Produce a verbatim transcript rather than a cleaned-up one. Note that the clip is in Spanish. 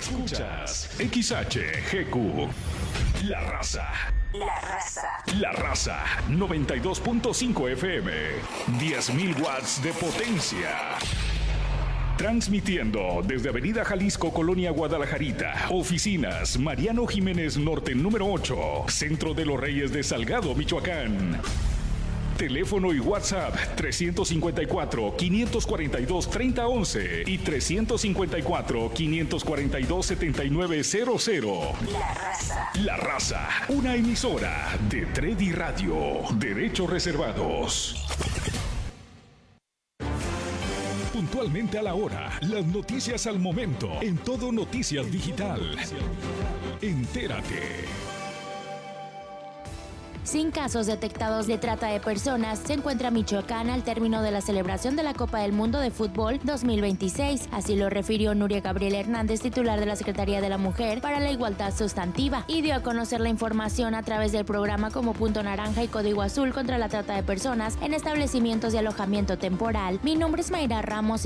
Escuchas X H G Q. La Raza. La Raza. La Raza. noventa y dos punto cinco F M. diez mil watts de potencia. Transmitiendo desde Avenida Jalisco, Colonia Guadalajarita. Oficinas Mariano Jiménez Norte número ocho. Centro de los Reyes de Salgado, Michoacán. Teléfono y WhatsApp trescientos cincuenta y cuatro, quinientos cuarenta y dos, treinta once y trescientos cincuenta y cuatro, quinientos cuarenta y dos, setenta y nueve cero cero. La Raza. La Raza, una emisora de Tredi Radio. Derechos reservados. Puntualmente a la hora, las noticias al momento, en Todo Noticias Digital. Entérate. Sin casos detectados de trata de personas, se encuentra Michoacán al término de la celebración de la Copa del Mundo de Fútbol dos mil veintiséis. Así lo refirió Nuria Gabriela Hernández, titular de la Secretaría de la Mujer para la Igualdad Sustantiva, y dio a conocer la información a través del programa como Punto Naranja y Código Azul contra la trata de personas en establecimientos de alojamiento temporal. Mi nombre es Mayra Ramos.